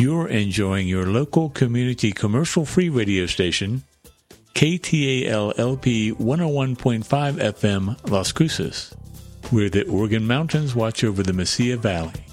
You're enjoying your local community commercial-free radio station, KTAL-LP 101.5 FM, Las Cruces, where the Organ Mountains watch over the Mesilla Valley.